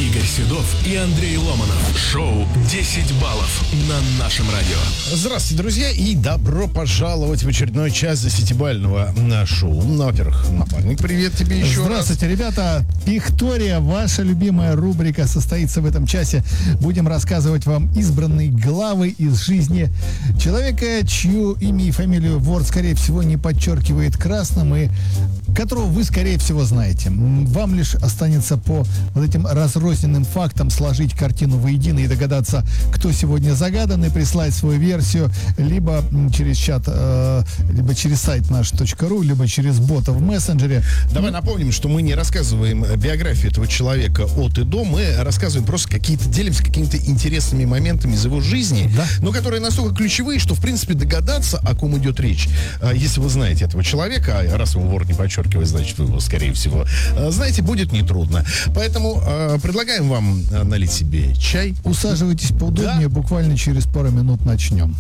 Игорь Седов и Андрей Ломанов. Шоу «10 баллов» на нашем радио. Здравствуйте, друзья, и добро пожаловать в очередной час десятибалльного шоу. Ну, во-первых, напарник, привет тебе еще Здравствуйте, ребята. Пихтория, ваша любимая рубрика, состоится в этом часе. Будем рассказывать вам избранные главы из жизни человека, чью имя и фамилию Word, скорее всего, не подчеркивает красным, и которого вы, скорее всего, знаете. Вам лишь останется по вот этим разрозненным фактам сложить картину воедино и догадаться, кто сегодня загадан, и прислать свою версию либо через чат, либо через сайт наш.ру, либо через бота в мессенджере. Давай напомним, что мы не рассказываем биографию этого человека от и до, мы рассказываем просто делимся какими-то интересными моментами из его жизни, да, но которые настолько ключевые, что, в принципе, догадаться, о ком идет речь, если вы знаете этого человека, а раз его Word не подчеркивает, значит, вы его, скорее всего, знаете, будет нетрудно. Поэтому предлагаем вам налить себе чай. Усаживайтесь поудобнее, Да. буквально через пару минут начнем.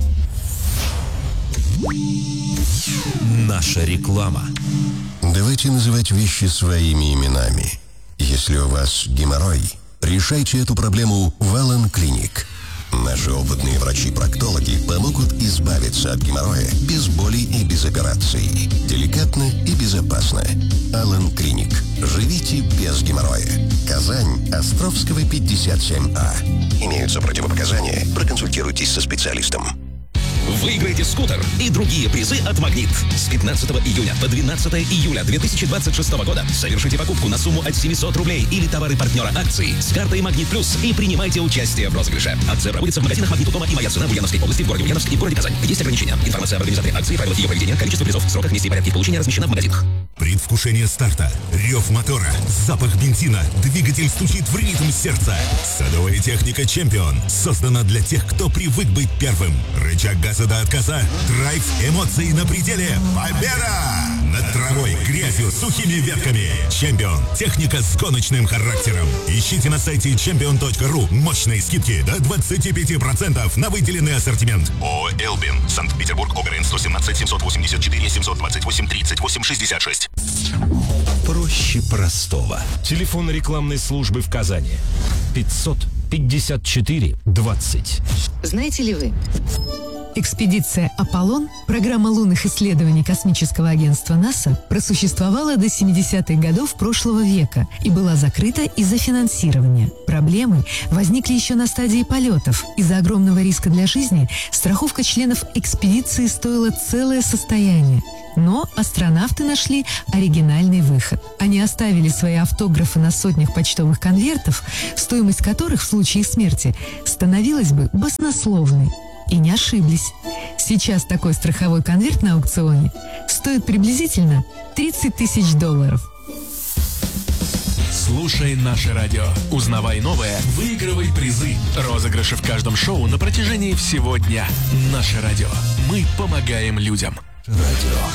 Наша реклама. Давайте называть вещи своими именами. Если у вас геморрой, решайте эту проблему в Аллен Клиник. Наши опытные врачи-проктологи помогут избавиться от геморроя без боли и без операций. Деликатно и безопасно. Аллен Клиник. Живите без геморроя. Казань, Островского, 57А. Имеются противопоказания. Проконсультируйтесь со специалистом. Выиграйте скутер и другие призы от «Магнит». С 15 июня по 12 июля 2026 года совершите покупку на сумму от 700 рублей или товары партнера акции с картой «Магнит Плюс» и принимайте участие в розыгрыше. Акция проводится в магазинах «Магнит» у дома и «Моя цена» в Ульяновской области, в городе Ульяновск и в городе Казань. Есть ограничения. Информация об организаторе акции, правилах ее проведения, количество призов, сроках, месте и порядке получения размещена в магазинах. Предвкушение старта, рев мотора, запах бензина, двигатель стучит в ритм сердца. Садовая техника «Чемпион» создана для тех, кто привык быть первым. Рычаг газа до отказа, драйв, эмоции на пределе, победа! Над травой, грязью, сухими ветками. «Чемпион» — техника с гоночным характером. Ищите на сайте champion.ru мощные скидки до 25% на выделенный ассортимент. ООО «Элбин», Санкт-Петербург, ОГРН 117 784 728 38 66. Проще простого. Телефон рекламной службы в Казани. 554 20. Знаете ли вы? Экспедиция «Аполлон», программа лунных исследований космического агентства НАСА, просуществовала до 70-х годов прошлого века и была закрыта из-за финансирования. Проблемы возникли еще на стадии полетов. Из-за огромного риска для жизни страховка членов экспедиции стоила целое состояние. Но астронавты нашли оригинальный выход. Они оставили свои автографы на сотнях почтовых конвертов, стоимость которых в случае смерти становилась бы баснословной. И не ошиблись. Сейчас такой страховой конверт на аукционе стоит приблизительно $30 000. Слушай наше радио. Узнавай новое, выигрывай призы. Розыгрыши в каждом шоу на протяжении всего дня. Наше радио. Мы помогаем людям. Радио.